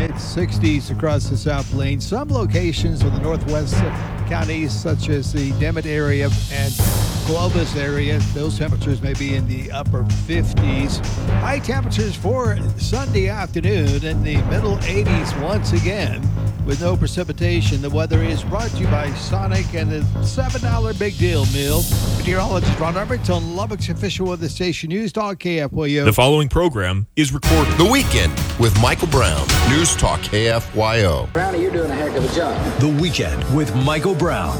Mid-60s across the South Plains. Some locations in the northwest counties, such as the Demet area and Columbus area, those temperatures may be in the upper 50s. High temperatures for Sunday afternoon in the middle 80s once again, with no precipitation. The weather is brought to you by Sonic and the $7 Big Deal Meal. Meteorologist Ron Roberts on Lubbock's official weather station, News Talk KFYO. The following program is recorded. The Weekend with Michael Brown, News Talk KFYO. Brownie, you're doing a heck of a job. The Weekend with Michael Brown.